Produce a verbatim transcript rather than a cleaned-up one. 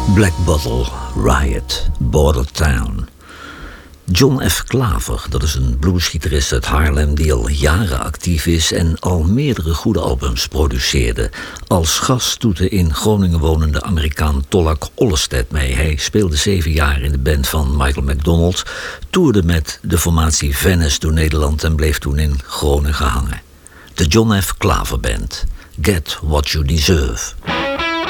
Black Bottle, Riot, Border Town. John F. Klaver, dat is een bluesgitarist uit Haarlem die al jaren actief is en al meerdere goede albums produceerde. Als gast doet de in Groningen wonende Amerikaan Tollak Ollestedt mee. Hij speelde zeven jaar in de band van Michael McDonald, toerde met de formatie Venice door Nederland en bleef toen in Groningen hangen. De John F. Klaver Band. Get What You Deserve.